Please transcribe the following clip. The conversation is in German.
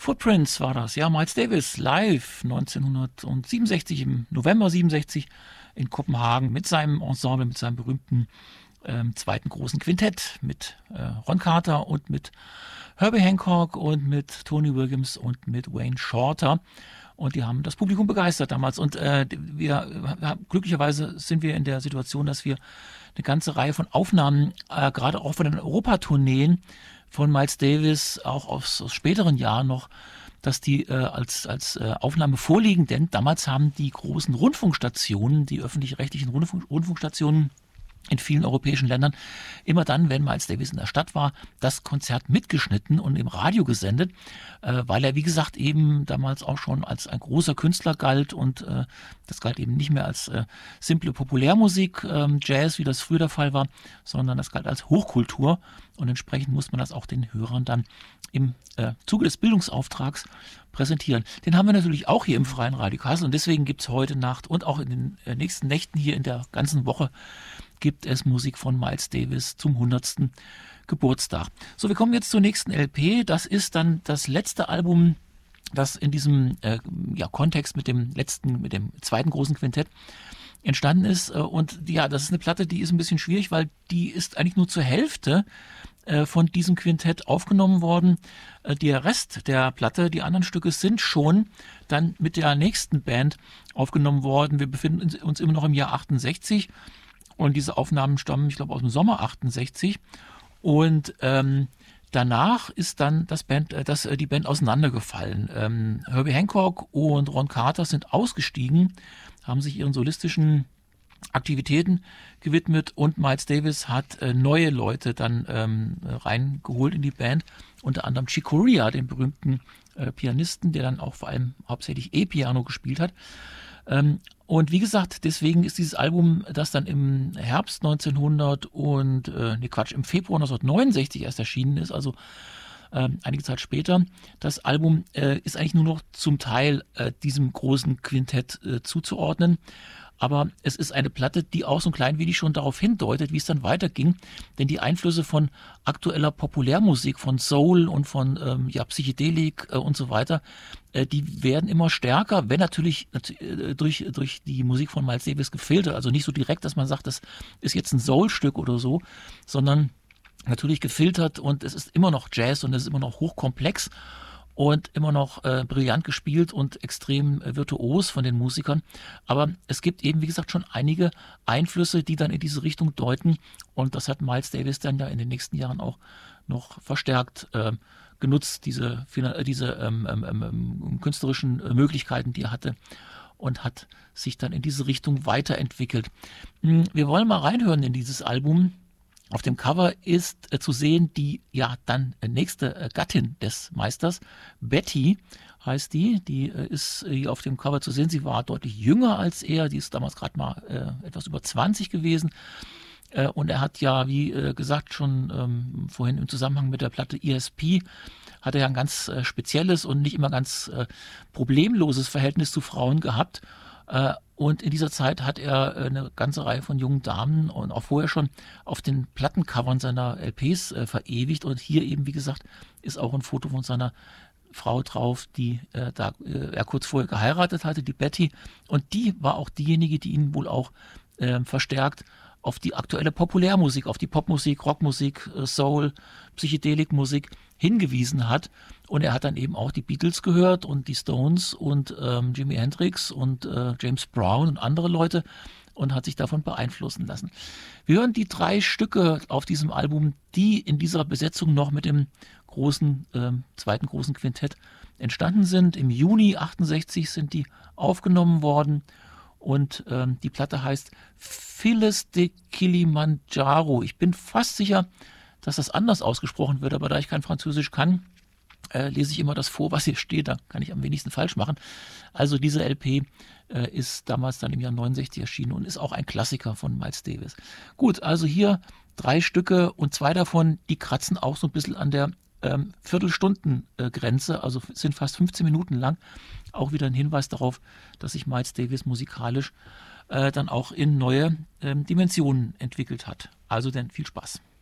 Footprints war das, ja, Miles Davis live 1967, im November 67 in Kopenhagen mit seinem Ensemble, mit seinem berühmten zweiten großen Quintett mit Ron Carter und mit Herbie Hancock und mit Tony Williams und mit Wayne Shorter. Und die haben das Publikum begeistert damals. Und glücklicherweise sind wir in der Situation, dass wir eine ganze Reihe von Aufnahmen, gerade auch von den Europatourneen von Miles Davis, auch aus späteren Jahren noch, dass die als Aufnahme vorliegen. Denn damals haben die großen Rundfunkstationen, die öffentlich-rechtlichen Rundfunkstationen in vielen europäischen Ländern, immer dann, wenn Miles Davis in der Stadt war, das Konzert mitgeschnitten und im Radio gesendet, weil er, wie gesagt, eben damals auch schon als ein großer Künstler galt und das galt eben nicht mehr als simple Populärmusik, Jazz, wie das früher der Fall war, sondern das galt als Hochkultur und entsprechend muss man das auch den Hörern dann im Zuge des Bildungsauftrags präsentieren. Den haben wir natürlich auch hier im Freien Radio Kassel und deswegen gibt es heute Nacht und auch in den nächsten Nächten hier in der ganzen Woche gibt es Musik von Miles Davis zum 100. Geburtstag. So, wir kommen jetzt zur nächsten LP. Das ist dann das letzte Album, das in diesem Kontext mit dem zweiten großen Quintett entstanden ist. Und ja, das ist eine Platte, die ist ein bisschen schwierig, weil die ist eigentlich nur zur Hälfte von diesem Quintett aufgenommen worden. Der Rest der Platte, die anderen Stücke sind schon dann mit der nächsten Band aufgenommen worden. Wir befinden uns immer noch im Jahr 68. Und diese Aufnahmen stammen, ich glaube, aus dem Sommer 68. Und danach ist dann die Band auseinandergefallen. Herbie Hancock und Ron Carter sind ausgestiegen, haben sich ihren solistischen Aktivitäten gewidmet und Miles Davis hat neue Leute dann reingeholt in die Band. Unter anderem Chick Corea, den berühmten Pianisten, der dann auch vor allem hauptsächlich E-Piano gespielt hat. Und wie gesagt, deswegen ist dieses Album, das dann im Herbst im Februar 1969 erst erschienen ist, also einige Zeit später, das Album ist eigentlich nur noch zum Teil diesem großen Quintett zuzuordnen. Aber es ist eine Platte, die auch so ein klein wenig schon darauf hindeutet, wie es dann weiterging. Denn die Einflüsse von aktueller Populärmusik, von Soul und von Psychedelik und so weiter, die werden immer stärker, wenn natürlich durch die Musik von Miles Davis gefiltert. Also nicht so direkt, dass man sagt, das ist jetzt ein Soul-Stück oder so, sondern natürlich gefiltert und es ist immer noch Jazz und es ist immer noch hochkomplex. Und immer noch brillant gespielt und extrem virtuos von den Musikern. Aber es gibt eben, wie gesagt, schon einige Einflüsse, die dann in diese Richtung deuten. Und das hat Miles Davis dann ja in den nächsten Jahren auch noch verstärkt genutzt, diese künstlerischen Möglichkeiten, die er hatte. Und hat sich dann in diese Richtung weiterentwickelt. Wir wollen mal reinhören in dieses Album. Auf dem Cover ist zu sehen die dann nächste Gattin des Meisters, Betty heißt die ist hier auf dem Cover zu sehen. Sie war deutlich jünger als er, die ist damals gerade mal etwas über 20 gewesen. Und er hat ja, wie gesagt, schon vorhin im Zusammenhang mit der Platte ESP, hat er ja ein ganz spezielles und nicht immer ganz problemloses Verhältnis zu Frauen gehabt. Und in dieser Zeit hat er eine ganze Reihe von jungen Damen und auch vorher schon auf den Plattencovern seiner LPs verewigt. Und hier eben, wie gesagt, ist auch ein Foto von seiner Frau drauf, die er kurz vorher geheiratet hatte, die Betty. Und die war auch diejenige, die ihn wohl auch verstärkt auf die aktuelle Populärmusik, auf die Popmusik, Rockmusik, Soul, Psychedelikmusik hingewiesen hat. Und er hat dann eben auch die Beatles gehört und die Stones und Jimi Hendrix und James Brown und andere Leute und hat sich davon beeinflussen lassen. Wir hören die 3 Stücke auf diesem Album, die in dieser Besetzung noch mit dem zweiten großen Quintett entstanden sind. Im Juni 68 sind die aufgenommen worden. Und die Platte heißt Phyllis de Kilimanjaro. Ich bin fast sicher, dass das anders ausgesprochen wird, aber da ich kein Französisch kann, lese ich immer das vor, was hier steht. Da kann ich am wenigsten falsch machen. Also diese LP ist damals dann im Jahr 69 erschienen und ist auch ein Klassiker von Miles Davis. Gut, also hier 3 Stücke und 2 davon, die kratzen auch so ein bisschen an der Viertelstunden-Grenze, also sind fast 15 Minuten lang. Auch wieder ein Hinweis darauf, dass sich Miles Davis musikalisch dann auch in neue Dimensionen entwickelt hat. Also denn viel Spaß.